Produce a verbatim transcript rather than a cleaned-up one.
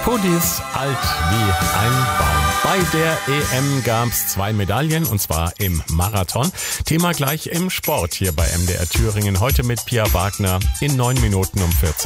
Cody alt wie ein Baum. Bei der E M gab's zwei Medaillen, und zwar im Marathon. Thema gleich im Sport hier bei M D R Thüringen. Heute mit Pia Wagner in neun Minuten um vierzehn.